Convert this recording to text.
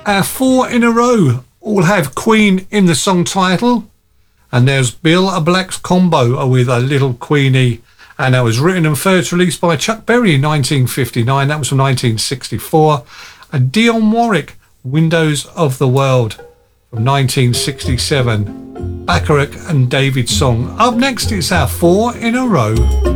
Our 4 in a row all have Queen in the song title. And there's Bill a Black's combo with A Little Queenie. And that was written and first released by Chuck Berry in 1959. That was from 1964. And Dionne Warwick, Windows of the World from 1967. Bacharach and David's song. Up next, it's our 4 in a row.